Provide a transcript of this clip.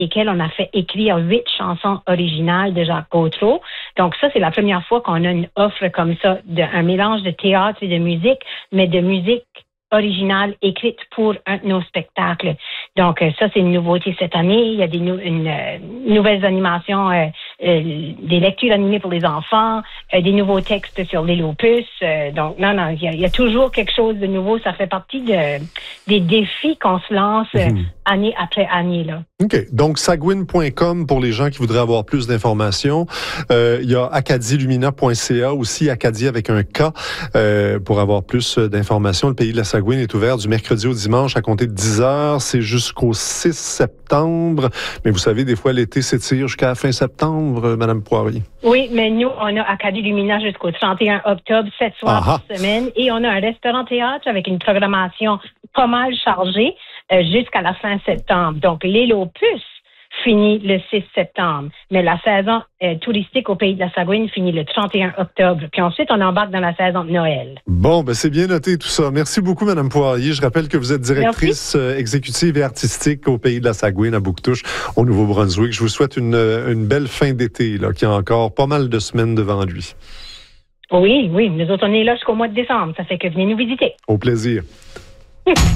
lesquelles on a fait écrire 8 chansons originales de Jacques Gautreau. Donc ça, c'est la première fois qu'on a une offre comme ça, un mélange de théâtre et de musique, mais de musique originale écrite pour un de nos spectacles. Donc ça, c'est une nouveauté cette année. Il y a des nouvelles animations, des lectures animées pour les enfants, des nouveaux textes sur l'île aux puces. Donc non, il y a toujours quelque chose de nouveau. Ça fait partie des défis qu'on se lance année après année, là. OK. Donc, sagouine.com pour les gens qui voudraient avoir plus d'informations. Il y a acadielumina.ca aussi, Acadie avec un K, pour avoir plus d'informations. Le pays de la Sagouine est ouvert du mercredi au dimanche à compter de 10h. C'est jusqu'au 6 septembre. Mais vous savez, des fois, l'été s'étire jusqu'à la fin septembre, Madame Poirier. Oui, mais nous, on a Acadie Lumina jusqu'au 31 octobre, 7 soirs par semaine. Et on a un restaurant-théâtre avec une programmation pas mal chargée jusqu'à la fin septembre. Donc, l'île aux puces finit le 6 septembre. Mais la saison touristique au pays de la Sagouine finit le 31 octobre. Puis ensuite, on embarque dans la saison de Noël. Bon, ben c'est bien noté tout ça. Merci beaucoup, Mme Poirier. Je rappelle que vous êtes directrice exécutive et artistique au pays de la Sagouine, à Bouctouche, au Nouveau-Brunswick. Je vous souhaite une belle fin d'été, là, qui a encore pas mal de semaines devant lui. Oui. Nous autres, on est là jusqu'au mois de décembre. Ça fait que venez nous visiter. Au plaisir.